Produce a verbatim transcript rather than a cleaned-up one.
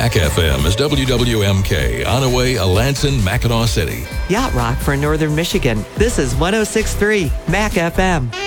Mac F M is W W M K, Onaway, Alanson, Mackinac City. Yacht Rock for Northern Michigan. This is one oh six point three Mac F M.